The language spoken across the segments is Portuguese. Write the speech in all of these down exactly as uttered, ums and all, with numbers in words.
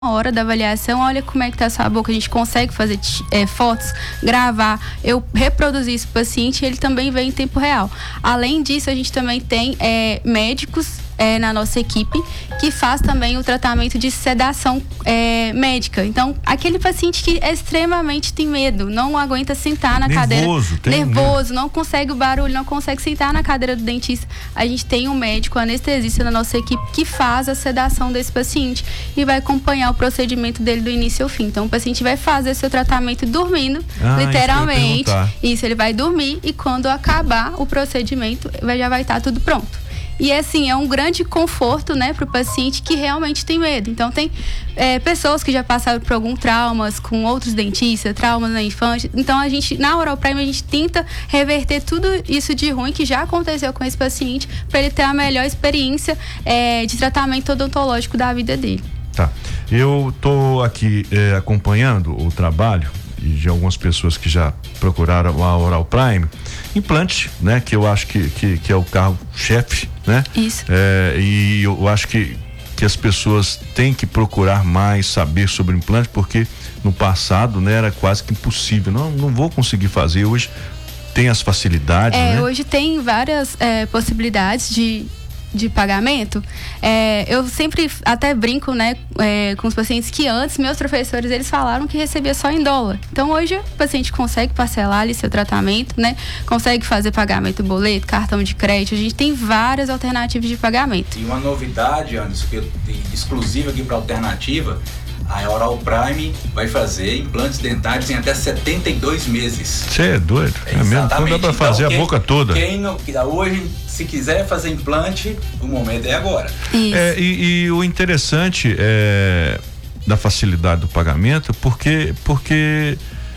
hora da avaliação, olha como é que tá a sua boca, a gente consegue fazer é, fotos, gravar, eu reproduzir isso pro paciente e ele também vê em tempo real. Além disso, a gente também tem é, médicos é, na nossa equipe que faz também o tratamento de sedação é, médica. Então, aquele paciente que extremamente tem medo, não aguenta sentar na nervoso, cadeira, tem, nervoso, né? Não consegue o barulho, não consegue sentar na cadeira do dentista. A gente tem um médico anestesista na nossa equipe que faz a sedação desse paciente e vai acompanhar o procedimento dele do início ao fim. Então, o paciente vai fazer seu tratamento dormindo, ah, literalmente. Isso, isso, ele vai dormir e quando acabar o procedimento, já vai estar tudo pronto. E assim, é um grande conforto, né, para o paciente que realmente tem medo. Então, tem é, pessoas que já passaram por alguns traumas com outros dentistas, traumas na infância. Então, a gente, na Oral Prime, a gente tenta reverter tudo isso de ruim que já aconteceu com esse paciente para ele ter a melhor experiência é, de tratamento odontológico da vida dele. Tá. Eu tô aqui é, acompanhando o trabalho de algumas pessoas que já procuraram a Oral Prime. Implante, né? Que eu acho que, que, que é o carro-chefe, né? Isso. É, e eu acho que, que as pessoas têm que procurar mais saber sobre implante, porque no passado, né, era quase que impossível. Não, não vou conseguir fazer. Hoje tem as facilidades, é, né? Hoje tem várias é, possibilidades de de pagamento. É, eu sempre até brinco, né, é, com os pacientes que antes, meus professores, eles falaram que recebia só em dólar. Então, hoje, o paciente consegue parcelar ali seu tratamento, né, consegue fazer pagamento boleto, cartão de crédito, a gente tem várias alternativas de pagamento. E uma novidade, Anderson, que eu, exclusiva aqui para alternativa, a Oral Prime vai fazer implantes dentários em até setenta e dois meses. Você é doido? É, é mesmo? Então dá pra fazer então, quem, a boca toda. Quem não, hoje, se quiser fazer implante, o momento é agora. Isso. É, e, e o interessante é da facilidade do pagamento, porque, porque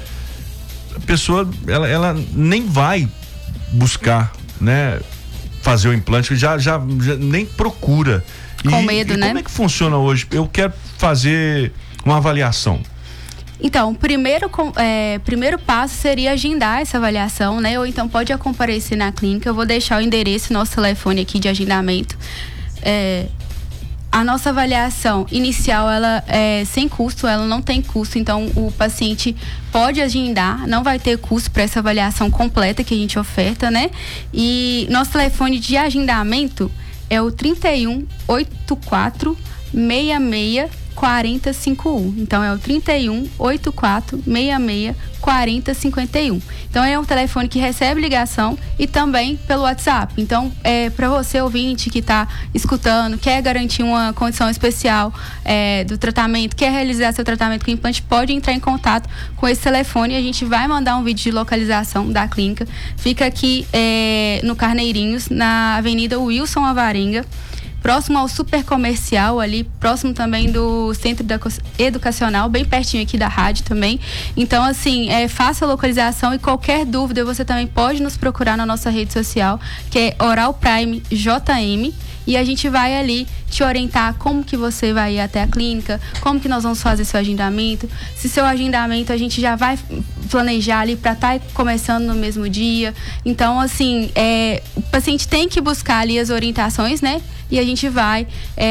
a pessoa, ela, ela nem vai buscar, né, fazer o implante, já, já, já nem procura. Com e, medo, e né? Como é que funciona hoje? Eu quero fazer uma avaliação. Então, o primeiro, é, primeiro passo seria agendar essa avaliação, né? Ou então pode comparecer na clínica. Eu vou deixar o endereço, nosso telefone aqui de agendamento. É, a nossa avaliação inicial, ela é sem custo, ela não tem custo. Então, o paciente pode agendar, não vai ter custo para essa avaliação completa que a gente oferta, né? E nosso telefone de agendamento é o trinta e um, oitenta e quatro, sessenta e seis, quarenta, cinquenta e um. Então é o trinta e um, oitenta e quatro, sessenta e seis, quarenta, cinquenta e um. Então é um telefone que recebe ligação e também pelo WhatsApp. Então, é para você ouvinte que está escutando, quer garantir uma condição especial é, do tratamento, quer realizar seu tratamento com implante, pode entrar em contato com esse telefone e a gente vai mandar um vídeo de localização da clínica. Fica aqui é, no Carneirinhos, na Avenida Wilson Alvarenga, próximo ao super comercial ali, próximo também do centro educacional, bem pertinho aqui da rádio também. Então, assim, é, faça a localização e qualquer dúvida você também pode nos procurar na nossa rede social, que é Oral Prime J M, e a gente vai ali te orientar como que você vai ir até a clínica, como que nós vamos fazer seu agendamento, se seu agendamento a gente já vai planejar ali para estar tá começando no mesmo dia. Então, assim, é, o paciente tem que buscar ali as orientações, né? E a gente vai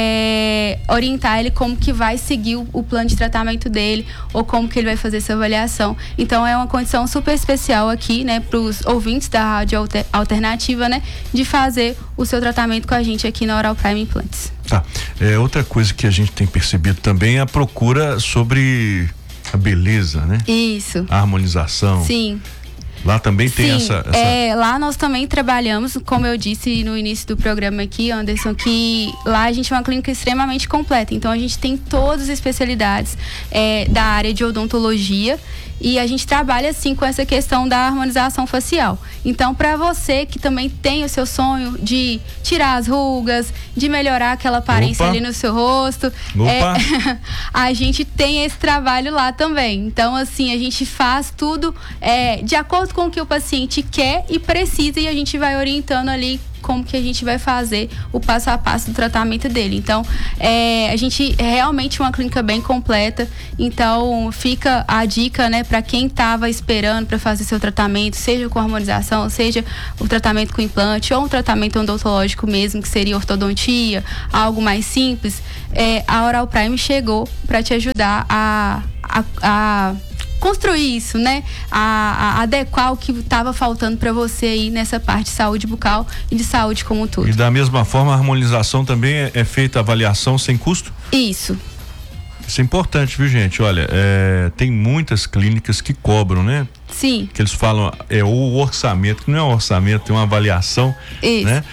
é, orientar ele como que vai seguir o, o plano de tratamento dele ou como que ele vai fazer essa avaliação. Então é uma condição super especial aqui, né, para os ouvintes da Rádio Alter, Alternativa, né, de fazer o seu tratamento com a gente aqui na Oral Prime Implantes. Tá. É, outra coisa que a gente tem percebido também é a procura sobre a beleza, né? Isso. A harmonização. Sim. Lá também tem Sim, essa, essa... É, lá nós também trabalhamos, como eu disse no início do programa aqui, Anderson, que lá a gente é uma clínica extremamente completa. Então a gente tem todas as especialidades é, da área de odontologia e a gente trabalha assim com essa questão da harmonização facial. Então, para você que também tem o seu sonho de tirar as rugas, de melhorar aquela aparência Opa. ali no seu rosto, é, a gente tem esse trabalho lá também. Então, assim, a gente faz tudo é, de acordo com o que o paciente quer e precisa e a gente vai orientando ali como que a gente vai fazer o passo a passo do tratamento dele. Então, é, a gente é realmente uma clínica bem completa. Então, fica a dica, né, para quem estava esperando para fazer seu tratamento, seja com harmonização, seja o tratamento com implante ou um tratamento odontológico mesmo, que seria ortodontia, algo mais simples. É, a Oral Prime chegou para te ajudar a, a, a construir isso, né? A, a adequar o que estava faltando para você aí nessa parte de saúde bucal e de saúde como um todo. E da mesma forma, a harmonização também é, é feita avaliação sem custo? Isso. Isso é importante, viu, gente? Olha, é, tem muitas clínicas que cobram, né? Sim. Que eles falam, é o orçamento, que não é um orçamento, é uma avaliação, isso, né?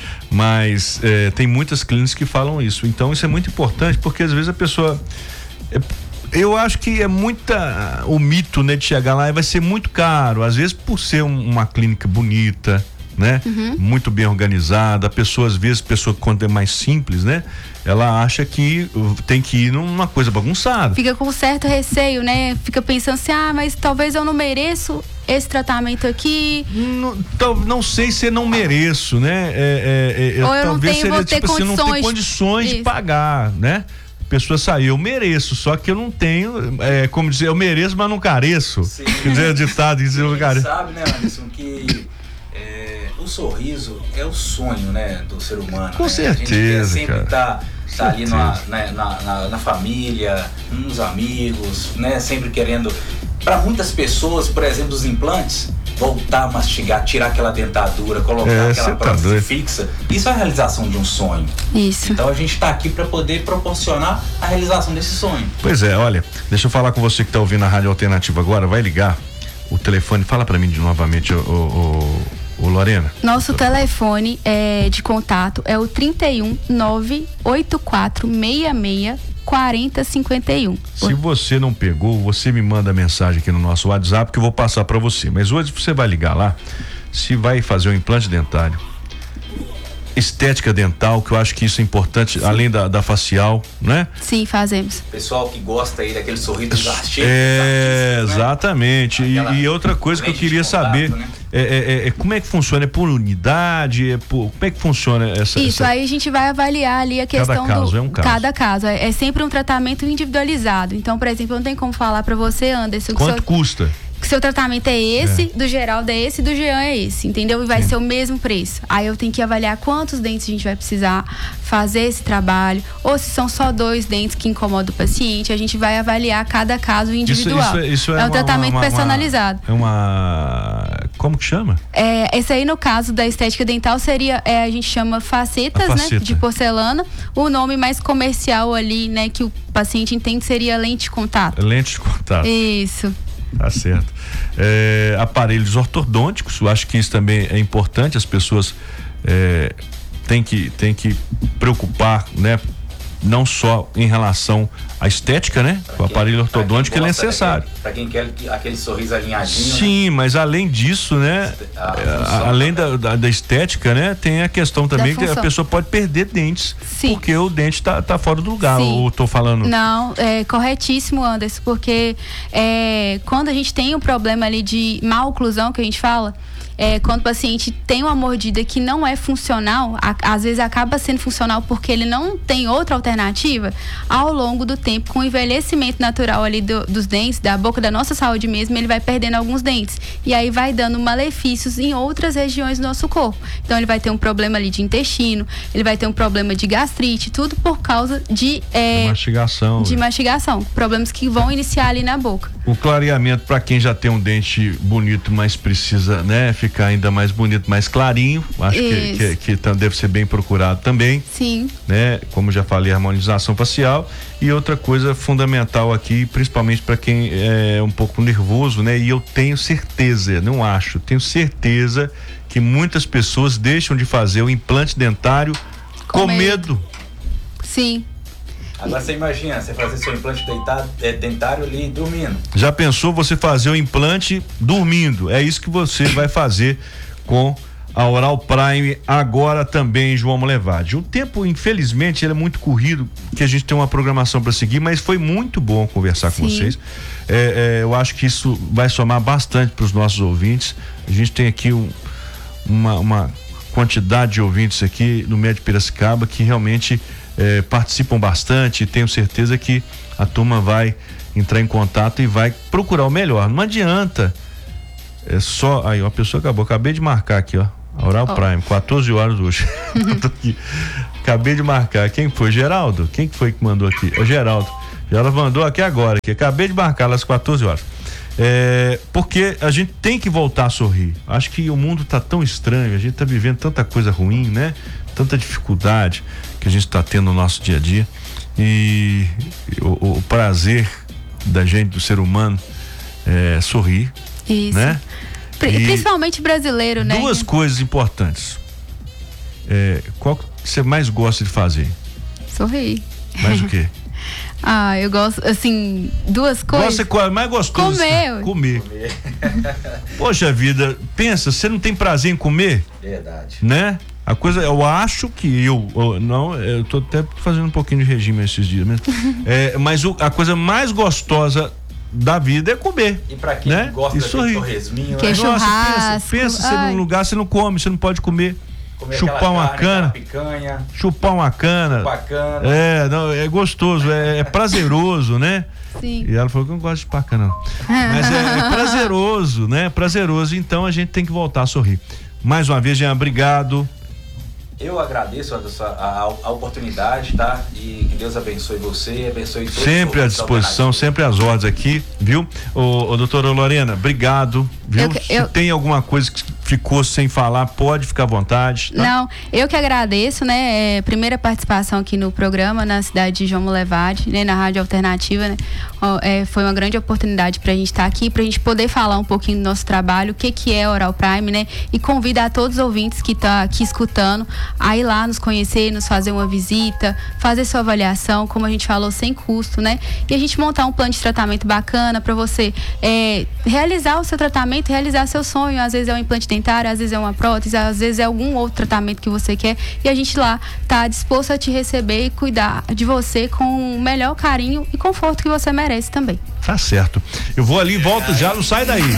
Mas é, tem muitas clínicas que falam isso. Então, isso é muito importante, porque às vezes a pessoa... É, eu acho que é muita o mito, né, de chegar lá e vai ser muito caro, às vezes por ser um, uma clínica bonita, né? Uhum. Muito bem organizada, a pessoa às vezes, pessoa quando é mais simples, né? Ela acha que tem que ir numa coisa bagunçada. Fica com certo receio, né? Fica pensando assim, ah, mas talvez eu não mereço esse tratamento aqui. Não, não sei se eu não mereço, né? É, é, é, Ou eu talvez não tenho, seria vou ter tipo assim, condições. não tem condições Isso. de pagar, né? Pessoa saiu, eu mereço, só que eu não tenho, é, como dizer, eu mereço, mas não careço. Sim. Quer dizer, ditado, dizer, eu careço. sabe, né, Anderson, que é, o sorriso é o sonho, né, do ser humano. Com né? certeza, a gente quer sempre cara. estar tá, tá ali na, Certeza. na, na, na família, nos amigos, né, sempre querendo. Para muitas pessoas, por exemplo, os implantes, voltar a mastigar, tirar aquela dentadura, colocar É, aquela tá prótese doido. fixa, isso é a realização de um sonho. Isso. Então a gente está aqui para poder proporcionar a realização desse sonho. Pois é, olha, deixa eu falar com você que tá ouvindo a Rádio Alternativa agora, vai ligar o telefone, fala para mim de novamente, o, o, o, o Lorena. Nosso telefone é, de contato é o trinta e um, nove oito quatro seis seis, quarenta, cinquenta e um. Se você não pegou, você me manda mensagem aqui no nosso WhatsApp que eu vou passar para você. Mas hoje você vai ligar lá, se vai fazer um implante dentário, estética dental, que eu acho que isso é importante, sim, além da, da facial, né? Sim, fazemos. Pessoal que gosta aí daquele sorriso dos artistas. É, artistas, né? Exatamente. E, e outra coisa que eu queria contato, saber, né? é, é, é como é que funciona? É por unidade? É por, como é que funciona essa? Isso, essa... aí a gente vai avaliar ali a questão Cada caso do... é um caso. Cada caso. É, é sempre um tratamento individualizado. Então, por exemplo, não tem como falar pra você, Anderson, que Quanto seu, custa? que seu tratamento é esse, É. do Geraldo é esse, do Jean é esse, entendeu? E vai Sim. ser o mesmo preço. Aí eu tenho que avaliar quantos dentes a gente vai precisar fazer esse trabalho, ou se são só dois dentes que incomodam o paciente, a gente vai avaliar cada caso individual. Isso, isso, isso é, é um uma, tratamento uma, uma, personalizado. É uma... Como que chama? É, esse aí, no caso da estética dental, seria, é, a gente chama facetas, A faceta. né? De porcelana. O nome mais comercial ali, né? Que o paciente entende seria lente de contato. Lente de contato. Isso. Tá certo. É, aparelhos ortodônticos, eu acho que isso também é importante, as pessoas é, têm que, têm que preocupar, né? Não só em relação à estética, né? Pra o quem- aparelho pra quem ortodôntico ele é gosta necessário. daquele- Pra quem quer aquele- aquele sorriso alinhadinho. Sim, mas além disso, né? A é, função além também. da, da, da estética, né? Tem a questão também que a função. pessoa pode perder dentes. Sim. Porque o dente tá, tá fora do lugar. Sim. Ou tô falando. Não, é corretíssimo, Anderson, porque é, quando a gente tem um problema ali de má oclusão, que a gente fala, é, quando o paciente tem uma mordida que não é funcional, a, às vezes acaba sendo funcional porque ele não tem outra alternativa, ao longo do tempo, com o envelhecimento natural ali do, dos dentes, da boca, da nossa saúde mesmo, ele vai perdendo alguns dentes. E aí vai dando malefícios em outras regiões do nosso corpo. Então ele vai ter um problema ali de intestino, ele vai ter um problema de gastrite, tudo por causa de, é, De mastigação. de mastigação. Problemas que vão iniciar ali na boca. O clareamento para quem já tem um dente bonito, mas precisa, né, ficar ainda mais bonito, mais clarinho. Acho que, Isso. que, que tam- deve ser bem procurado também, Sim. né? Como já falei, harmonização facial. E outra coisa fundamental aqui, principalmente para quem é um pouco nervoso, né? E eu tenho certeza, não acho, tenho certeza que muitas pessoas deixam de fazer o implante dentário com, Com medo. medo. Sim. Agora você imagina, você fazer seu implante deitado, é, dentário ali dormindo. Já pensou você fazer o implante dormindo? É isso que você vai fazer com a Oral Prime agora também, João Molevade. O tempo, infelizmente, ele é muito corrido, que a gente tem uma programação para seguir, mas foi muito bom conversar com Sim. vocês. É, é, eu acho que isso vai somar bastante para os nossos ouvintes. A gente tem aqui um, uma, uma quantidade de ouvintes aqui no Médio Piracicaba que realmente eh, participam bastante, e tenho certeza que a turma vai entrar em contato e vai procurar o melhor. Não adianta é só, aí uma pessoa acabou, acabei de marcar aqui, ó, Oral oh. Prime, quatorze horas hoje. Acabei de marcar, quem foi? Geraldo? Quem que foi que mandou aqui? É o Geraldo. Geraldo mandou aqui agora, aqui. Acabei de marcar às quatorze horas. É, porque a gente tem que voltar a sorrir. Acho que o mundo tá tão estranho, a gente tá vivendo tanta coisa ruim, né? Tanta dificuldade que a gente tá tendo no nosso dia a dia. E o, o prazer da gente, do ser humano, é sorrir. Isso. Né? E principalmente brasileiro, né? Duas coisas importantes. É, qual que você mais gosta de fazer? Sorrir. Mais o quê? Ah, eu gosto, assim, duas coisas. Gosta qual é mais gostoso? Comer. Comer. comer. Poxa vida, pensa, você não tem prazer em comer? Verdade. Né? A coisa, eu acho que eu, eu não, eu tô até fazendo um pouquinho de regime esses dias mesmo. é, mas o, a coisa mais gostosa da vida é comer. E pra quem né? gosta de torresminho, que né? é churrasco. Nossa, pensa, pensa você num lugar, você não come, você não pode comer. Comer chupar uma carne, cana, picanha, chupar uma cana, cana. É, não, é gostoso, é, é prazeroso, né? Sim. E ela falou que não gosta de chupar cana, não. Mas é, é prazeroso, né? Prazeroso, então a gente tem que voltar a sorrir. Mais uma vez, Jean, obrigado. Eu agradeço a, a, a oportunidade, tá? E que Deus abençoe você, abençoe todos. Sempre à disposição, sempre às ordens aqui, viu? Ô, ô doutora Lorena, obrigado, viu? Eu, Se eu... tem alguma coisa que ficou sem falar, pode ficar à vontade. Tá? Não, eu que agradeço, né? É, primeira participação aqui no programa na cidade de João Molevade, né? Na Rádio Alternativa, né? É, foi uma grande oportunidade pra gente estar aqui, pra gente poder falar um pouquinho do nosso trabalho, o que que é Oral Prime, né? E convidar todos os ouvintes que estão aqui escutando a ir lá nos conhecer, nos fazer uma visita, fazer sua avaliação, como a gente falou, sem custo, né? E a gente montar um plano de tratamento bacana para você é, realizar o seu tratamento, realizar seu sonho. Às vezes é um implante dentário, às vezes é uma prótese, às vezes é algum outro tratamento que você quer. E a gente lá tá disposto a te receber e cuidar de você com o melhor carinho e conforto que você merece também. Tá certo. Eu vou ali e volto já, não sai daí.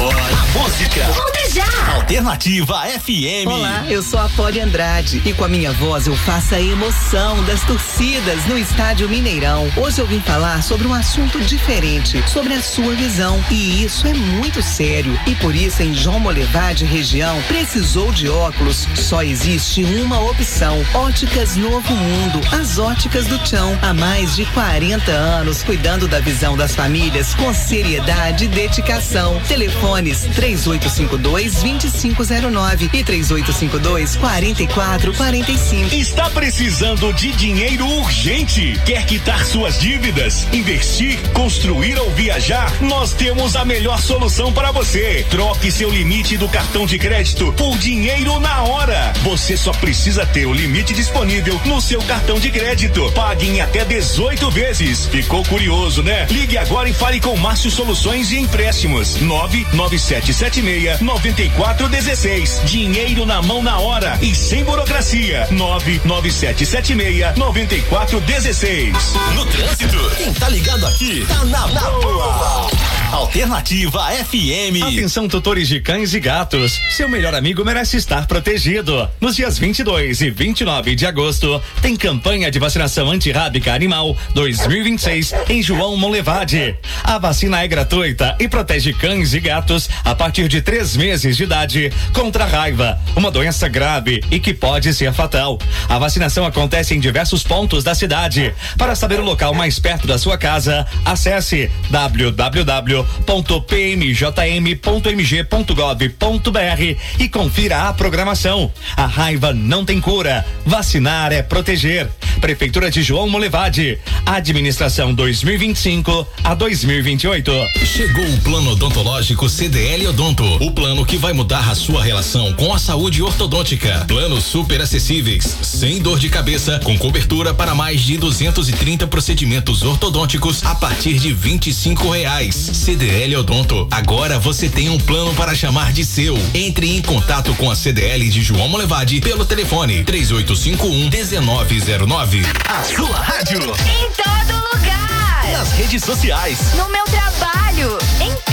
A música. Volta já. Alternativa F M. Olá, eu sou a Poli Andrade e com a minha voz eu faço a emoção das torcidas no Estádio Mineirão. Hoje eu vim falar sobre um assunto diferente, sobre a sua visão. E isso é muito sério. E por isso em João Molevade região, precisou de óculos? Só existe uma opção. Óticas Novo Mundo. As óticas do Tchão. Há mais de quarenta anos, cuidando da visão das famílias com seriedade e dedicação. Telefones três oito cinco dois, dois cinco zero nove e três oito cinco dois, quatro quatro quatro cinco. Está precisando de dinheiro urgente? Quer quitar suas dívidas, investir, construir ou viajar? Nós temos a melhor solução para você. Troque seu limite do cartão de crédito por dinheiro na hora. Você só precisa ter o limite disponível no seu cartão de crédito. Pague em até dezoito vezes. Ficou curioso, né? Ligue agora e fale com Márcio Soluções e Empréstimos. nove nove sete sete seis, nove quatro um seis. Dinheiro na mão na hora e sem burocracia. nove nove sete sete seis, nove quatro um seis. No trânsito, quem tá ligado aqui tá na, na boa. Alternativa F M. Atenção, tutores de cães e gatos. Seu melhor amigo merece estar protegido. Nos dias vinte e dois e vinte e nove de agosto, tem campanha de vacinação antirrábica animal dois mil e vinte e seis em João Molevade. A vacina é gratuita e protege cães e gatos a partir de três meses de idade contra a raiva, uma doença grave e que pode ser fatal. A vacinação acontece em diversos pontos da cidade. Para saber o local mais perto da sua casa, acesse w w w ponto p m j m ponto m g ponto gov ponto b r e confira a programação. A raiva não tem cura. Vacinar é proteger. Prefeitura de João Molevade. Administração dois mil e vinte e cinco a dois mil e vinte e oito. Chegou o plano odontológico C D L Odonto. O plano que vai mudar a sua relação com a saúde ortodôntica. Planos super acessíveis, sem dor de cabeça, com cobertura para mais de duzentos e trinta procedimentos ortodônticos a partir de vinte e cinco reais. C D L Odonto. Agora você tem um plano para chamar de seu. Entre em contato com a C D L de João Molevade pelo telefone três oito cinco um, um nove zero nove. A sua rádio. Em todo lugar. Nas redes sociais. No meu trabalho. Em casa.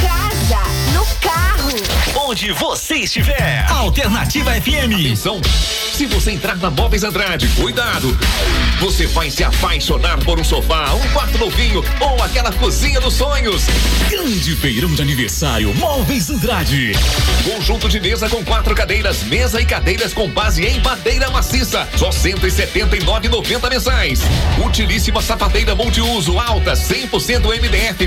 casa, no carro. Onde você estiver. Alternativa F M. Atenção, se você entrar na Móveis Andrade, cuidado. Você vai se apaixonar por um sofá, um quarto novinho ou aquela cozinha dos sonhos. Grande feirão de aniversário Móveis Andrade. Conjunto de mesa com quatro cadeiras, mesa e cadeiras com base em madeira maciça. Só cento e setenta e nove reais e noventa centavos mensais. Utilíssima sapateira multiuso alta, cem por cento M D F